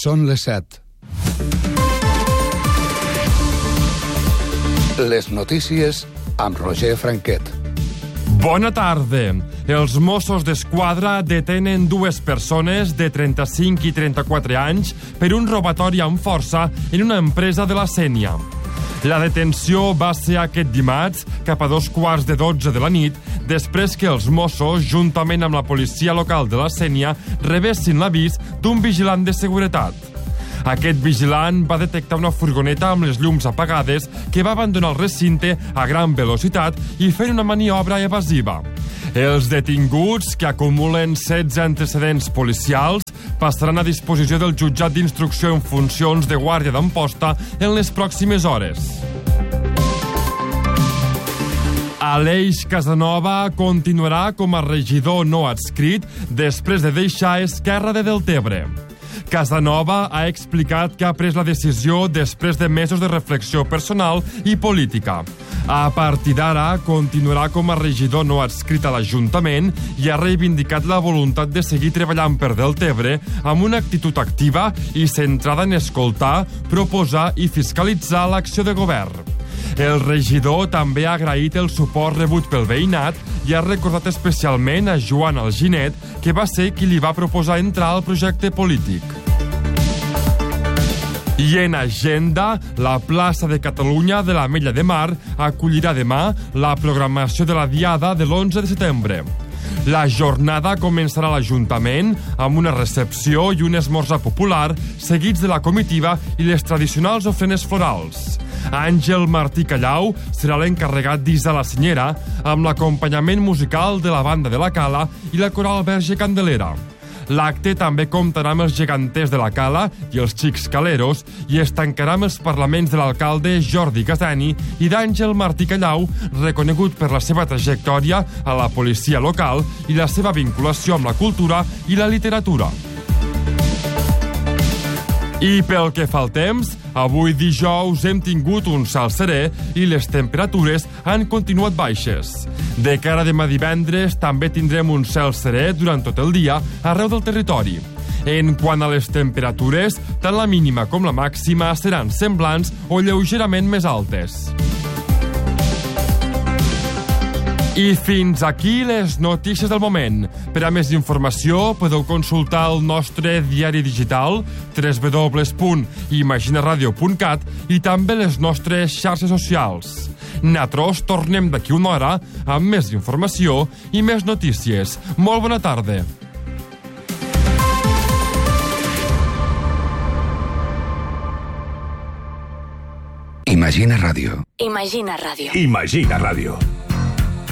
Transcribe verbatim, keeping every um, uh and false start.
Són les set. Les notícies amb Roger Franquet. Bona tarda. Els Mossos d'Esquadra detenen dues persones de trenta-cinc i trenta-quatre anys per un robatori amb força en una empresa de la Sénia. La detenció va ser aquest dimarts, cap a dos quarts de dotze de la nit, després que els Mossos, juntament amb la policia local de la Sénia, rebessin l'avís d'un vigilant de seguretat. Aquest vigilant va detectar una furgoneta amb les llums apagades que va abandonar el recinte a gran velocitat i fer una maniobra evasiva. Els detinguts, que acumulen setze antecedents policials, passaran a disposició del jutjat d'instrucció en funcions de guàrdia d'Amposta en les pròximes hores. Aleix Casanova continuarà com a regidor no adscrit després de deixar Esquerra de Deltebre. Casanova ha explicat que ha pres la decisió després de mesos de reflexió personal i política. A partir d'ara, continuarà com a regidor no adscrit a l'Ajuntament i ha reivindicat la voluntat de seguir treballant per Deltebre amb una actitud activa i centrada en escoltar, proposar i fiscalitzar l'acció de govern. El regidor també ha agraït el suport rebut pel veïnat i ha recordat especialment a Joan Alginet, que va ser qui li va proposar entrar al projecte polític. I en agenda, la plaça de Catalunya de l'Ametlla de Mar acollirà demà la programació de la Diada de l'onze de setembre. La jornada començarà a l'Ajuntament amb una recepció i un esmorzar popular seguits de la comitiva i les tradicionals ofrenes florals. Àngel Martí Callau serà l'encarregat d'Isa la Senyera amb l'acompanyament musical de la Banda de la Cala i la Coral Verge Candelera. L'acte també comptarà amb els geganters de la Cala i els xics caleros i es tancarà amb els parlaments de l'alcalde Jordi Casani i d'Àngel Martí Callau, reconegut per la seva trajectòria a la policia local i la seva vinculació amb la cultura i la literatura. I pel que fa al temps, avui dijous hem tingut un cel serè i les temperatures han continuat baixes. De cara a demà divendres també tindrem un cel serè durant tot el dia arreu del territori. En quant a les temperatures, tant la mínima com la màxima seran semblants o lleugerament més altes. I fins aquí les notícies del moment. Per a més informació podeu consultar el nostre diari digital w w w punt imaginaradio punt cat i també les nostres xarxes socials. Nosaltres tornem d'aquí una hora amb més informació i més notícies. Molt bona tarda. Imagina Ràdio. Imagina Ràdio. Imagina Ràdio.